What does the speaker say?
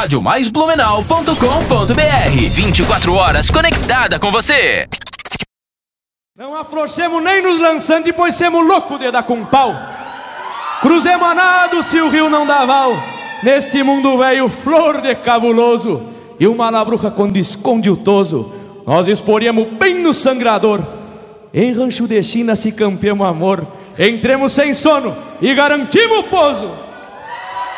radiomaisblumenau.com.br, 24 horas conectada com você. Não afrouxemos nem nos lançantes, pois semos loucos de dar com pau. Cruzemos a nado se o rio não dá val. Neste mundo velho, flor de cabuloso, e uma labruca quando esconde o toso, nós exporíamos bem no sangrador. Em rancho de China se campeamos amor, entremos sem sono e garantimos o pouso.